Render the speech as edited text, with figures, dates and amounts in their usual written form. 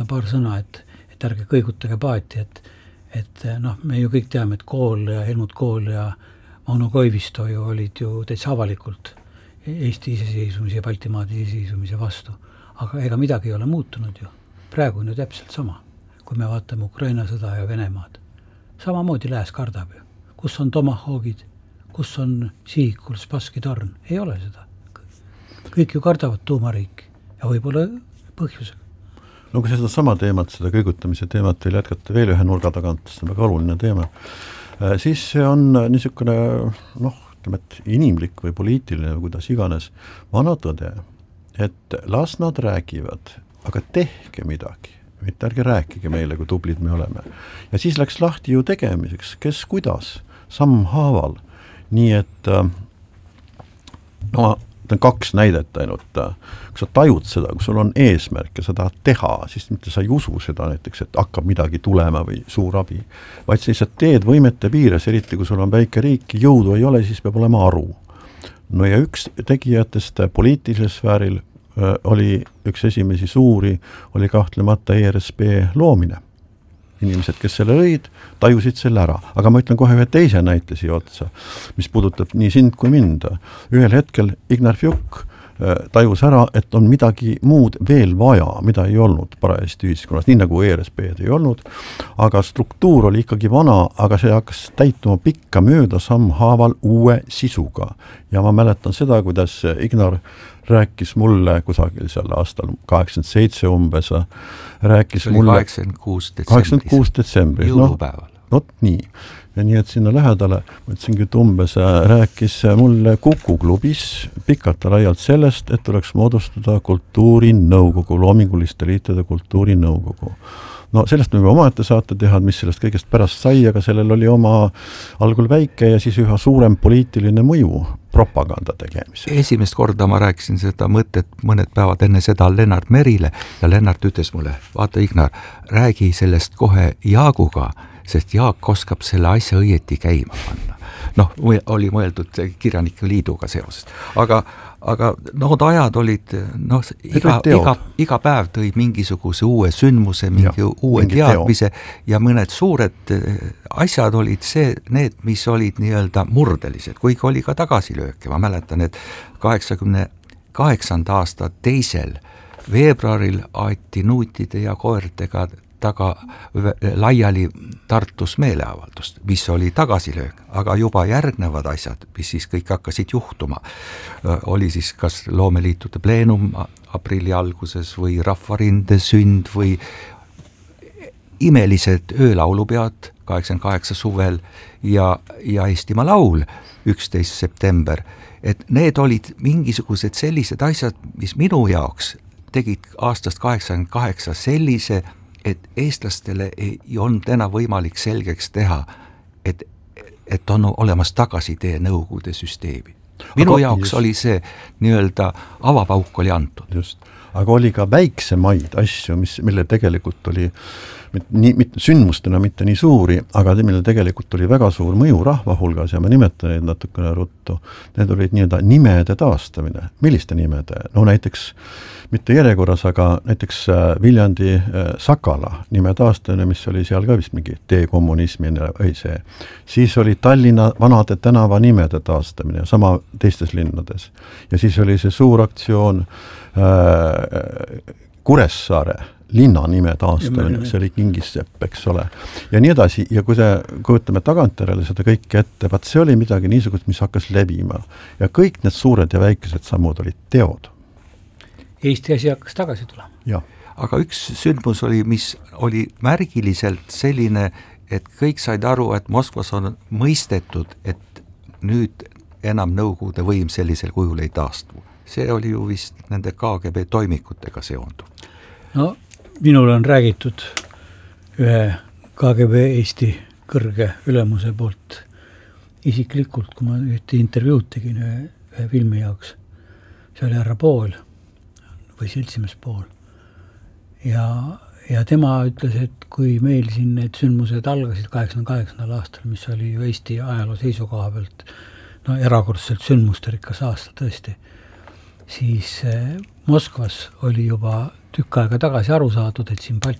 paar sõna, et ärge kõigutage paati, et me ju kõik teame, et Kool ja Helmut Kool ja Mauno Koivisto ju olid ju täitsa avalikult Eesti iseseisvumise ja Baltimaade iseseisvumise vastu. Aga ega midagi ei ole muutunud ju. Praegu on ju täpselt sama, kui me vaatame Ukraina sõda ja Venemaad. Samamoodi lääs kardab ju. Kus on Tomahawkid, kus on Sihikul Spasski torn? Ei ole seda. Kõik ju kardavad tuumariiki ja võib-olla põhjusega. No kui seda sama teemat, seda kõigutamise teemat veel jätkata veel ühe nurga tagant, see on väga oluline teema, siis see on niisugune, et inimlik või poliitiline või kuidas iganes vana tõde, et las nad räägivad, aga tehke midagi, mitte ärge rääkige meile, kui tublid me oleme. Ja siis läks lahti ju tegemiseks, kes kuidas, sammhaaval, nii et kaks näidet ainult, kui sa tajud seda, kui sul on eesmärk ja sa tahad teha, siis mitte sa ei usu seda näiteks, et hakkab midagi tulema või suur abi, vaid sa lihtsalt teed võimete piires, eriti kui sul on väike riik, jõudu ei ole, siis peab olema aru. No ja üks tegijatest poliitilisel sfääril oli üks esimesi suuri, oli kahtlemata ERSP loomine. Inimesed, kes selle lõid, tajusid selle ära. Aga ma ütlen kohe ühe teise näite siia otsa, mis puudutab nii sind kui mind. Ühel hetkel Ignar Fjuk tajus ära, et on midagi muud veel vaja, mida ei olnud parajasti ühiskonnas, nii nagu ERSP-d ei olnud, aga struktuur oli ikkagi vana, aga see hakkas täituma pikka mööda sammhaaval uue sisuga. Ja ma mäletan seda, kuidas Ignar rääkis mulle kusagil seal aastal 87 umbes, rääkis mulle 86 detsembris, jõulupäeval. Nii. Ja nii, et sinna lähedale, ma ütlesingi, et umbes rääkis mulle Kuku klubis pikalt ja laialt sellest, et tuleks moodustada kultuurinõukogu, loominguliste liitude kultuurinõukogu. No sellest me omaette saate teha, mis sellest kõigest pärast sai, aga sellel oli oma algul väike ja siis üha suurem poliitiline mõju propaganda tegemisel. Esimest korda ma rääkisin seda mõtet mõned päevad enne seda Lennart Merile ja Lennart ütles mulle, vaata Ignar, räägi sellest kohe Jaaguga, sest Jaak oskab selle asja õieti käima panna. Oli mõeldud kirjanike liiduga seoses. Aga nood ajad olid, iga päev tõi mingisuguse uue sündmuse, mingi uue teadmise ja mõned suured asjad olid need, mis olid nii-öelda murdelised, kuigi oli ka tagasilööke. Ma mäletan, et 88. aasta 2. veebruaril aeti nuutide ja koertega taga laiali Tartus meeleavaldust, mis oli tagasilöök, aga juba järgnevad asjad, mis siis kõik hakkasid juhtuma, oli siis kas loomeliitude pleenum aprilli alguses või Rahvarinde sünd või imelised öölaulupead 88 suvel ja Eestimaa laul 11. september, et need olid mingisugused sellised asjad, mis minu jaoks tegid aastast 88 sellise, et eestlastele ei olnud enam võimalik selgeks teha, et on olemas tagasitee Nõukogude süsteemi. Minu jaoks oli see nii-öelda avapauk oli antud. Just. Aga oli ka väiksemaid asju, mille tegelikult oli mitte sündmustena mitte nii suuri, aga mille tegelikult oli väga suur mõju rahva hulgas ja ma nimetan neid natukene ruttu. Need olid nii-öelda nimede taastamine. Milliste nimede? No näiteks mitte järjekorras, aga näiteks Viljandi Sakala nime taastamine, mis oli seal ka vist mingi dekommunismine või see. Siis oli Tallinna vanade tänava nimede taastamine, sama teistes linnades. Ja siis oli see suur aktsioon Kuressaare linna nime taastamine, see oli Kingissepp, eks ole. Ja nii edasi, ja kui võtame tagantjärele seda kõike ette, vaat see oli midagi niisugust, mis hakkas levima. Ja kõik need suured ja väikesed sammud olid teod. Eesti asi hakkas tagasi tulema. Ja. Aga üks sündmus oli, mis oli märgiliselt selline, et kõik said aru, et Moskvas on mõistetud, et nüüd enam Nõukogude võim sellisel kujul ei taastu. See oli ju vist nende KGB toimikutega seondu. No, minul on räägitud ühe KGB Eesti kõrge ülemuse poolt isiklikult, kui ma ühte intervjuud tegin ühe filmi jaoks. See oli härra Pool või seltsimees Pool. Ja tema ütles, et kui meil siin need sündmused algasid 88. aastal, mis oli ju Eesti ajaloo seisukoha pealt erakordselt sündmusterikas aasta tõesti, siis Moskvas oli juba tükk aega tagasi aru saadud, et siin